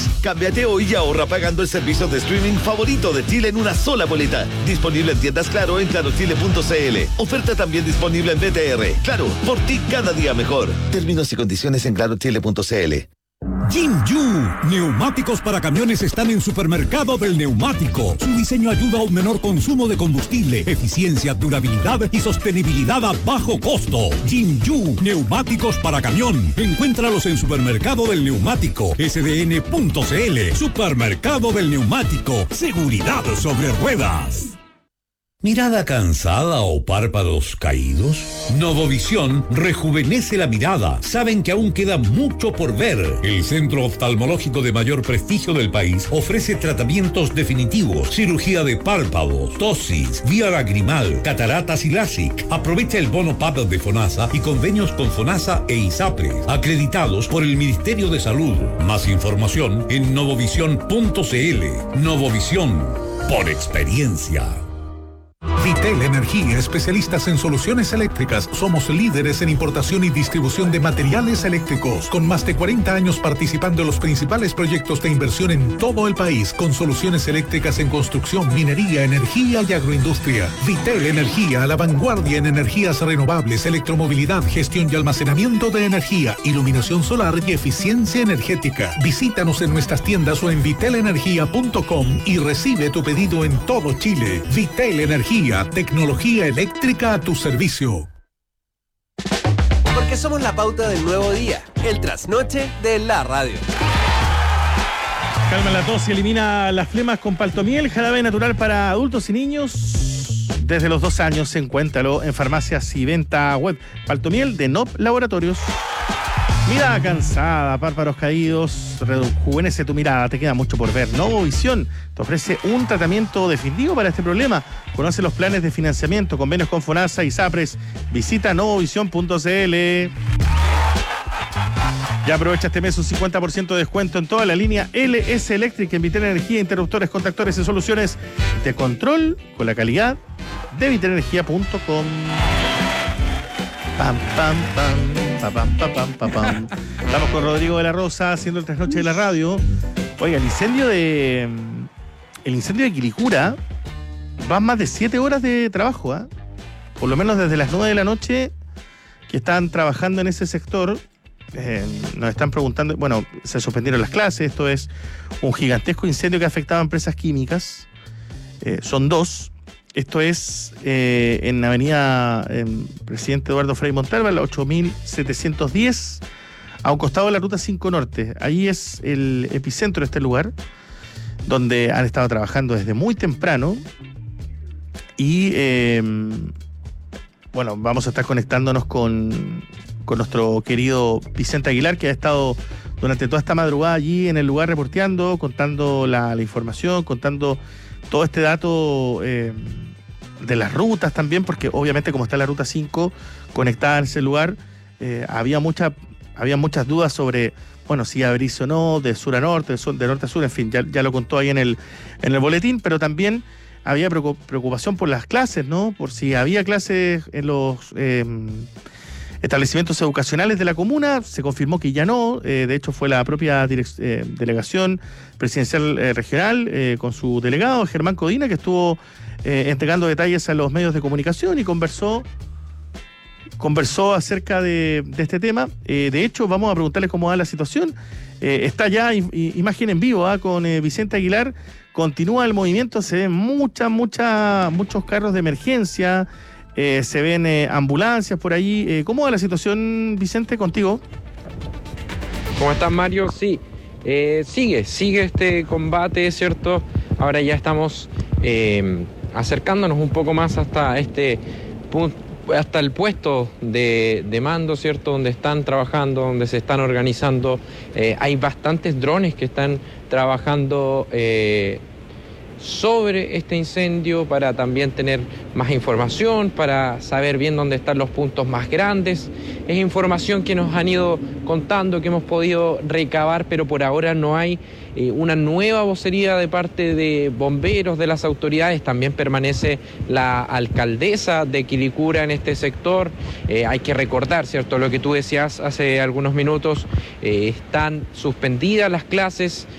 Channels. Cámbiate hoy y ahorra pagando el servicio de streaming favorito de Chile en una sola boleta. Disponible en tiendas Claro en clarochile.cl. Oferta también disponible en BTR. Claro, por ti cada día mejor. Términos y condiciones en clarochile.cl. Jinju, neumáticos para camiones están en Supermercado del Neumático. Su diseño ayuda a un menor consumo de combustible, eficiencia, durabilidad y sostenibilidad a bajo costo. Jinju, neumáticos para camión. Encuéntralos en Supermercado del Neumático, sdn.cl. Supermercado del Neumático, seguridad sobre ruedas. ¿Mirada cansada o párpados caídos? Novovisión rejuvenece la mirada. Saben que aún queda mucho por ver. El centro oftalmológico de mayor prestigio del país ofrece tratamientos definitivos, cirugía de párpados, tosis, vía lagrimal, cataratas y LASIK. Aprovecha el bono PAP de FONASA y convenios con FONASA e ISAPRES, acreditados por el Ministerio de Salud. Más información en novovision.cl. Novovisión, por experiencia. Vitel Energía, especialistas en soluciones eléctricas. Somos líderes en importación y distribución de materiales eléctricos, con más de 40 años participando en los principales proyectos de inversión en todo el país, con soluciones eléctricas en construcción, minería, energía y agroindustria. Vitel Energía, a la vanguardia en energías renovables, electromovilidad, gestión y almacenamiento de energía, iluminación solar y eficiencia energética. Visítanos en nuestras tiendas o en vitelenergia.com y recibe tu pedido en todo Chile. Vitel Energía, tecnología eléctrica a tu servicio. Porque somos la pauta del nuevo día, el trasnoche de la radio. Calma la tos y elimina las flemas con Paltomiel, jarabe natural para adultos y niños. Desde los 2 años, encuéntralo en farmacias y venta web. Paltomiel de NOP Laboratorios. Mirada cansada, párpados caídos, rejuvenece tu mirada, te queda mucho por ver. Novovisión te ofrece un tratamiento definitivo para este problema. Conoce los planes de financiamiento, convenios con FONASA y ISAPRES. Visita novovision.cl. Ya aprovecha este mes un 50% de descuento en toda la línea LS Electric en Vitel Energía, interruptores, contactores y soluciones de control con la calidad de vitelenergia.com. Pam, pam, pam, pam, pam, pam, pam, pam. Estamos con Rodrigo de la Rosa haciendo el trasnoche de la radio. Oiga, el incendio de Quilicura van más de 7 horas de trabajo, ¿eh? Por lo menos desde las 9 de la noche que están trabajando en ese sector. Nos están preguntando, bueno, se suspendieron las clases. Esto es un gigantesco incendio que ha afectado a empresas químicas. Son 2. Esto es en Avenida Presidente Eduardo Frei Montalva, la 8710, a un costado de la Ruta 5 Norte. Ahí es el epicentro de este lugar, donde han estado trabajando desde muy temprano. Y bueno, vamos a estar conectándonos con nuestro querido Vicente Aguilar, que ha estado durante toda esta madrugada allí en el lugar reporteando, contando la información, contando todo este dato de las rutas también, porque obviamente como está la Ruta 5 conectada en ese lugar, había muchas dudas sobre, bueno, si abrirse o no, de sur a norte, de norte a sur, en fin, ya lo contó ahí en el boletín, pero también había preocupación por las clases, ¿no? Por si había clases en los establecimientos educacionales de la comuna. Se confirmó que ya no. De hecho, fue la propia delegación presidencial regional con su delegado, Germán Codina, que estuvo entregando detalles a los medios de comunicación y conversó acerca de este tema. De hecho, vamos a preguntarle cómo va la situación. Está ya imagen en vivo con Vicente Aguilar. Continúa el movimiento, se ven muchos carros de emergencia. Se ven ambulancias por ahí. ¿Cómo va la situación, Vicente, contigo? ¿Cómo estás, Mario? Sí, sigue este combate, ¿cierto? Ahora ya estamos acercándonos un poco más hasta este punto, hasta el puesto de mando, ¿cierto? Donde están trabajando, donde se están organizando. Hay bastantes drones que están trabajando sobre este incendio para también tener más información, para saber bien dónde están los puntos más grandes. Es información que nos han ido contando, que hemos podido recabar, pero por ahora no hay una nueva vocería de parte de bomberos, de las autoridades. También permanece la alcaldesa de Quilicura en este sector. Hay que recordar, ¿cierto?, lo que tú decías hace algunos minutos, están suspendidas las clases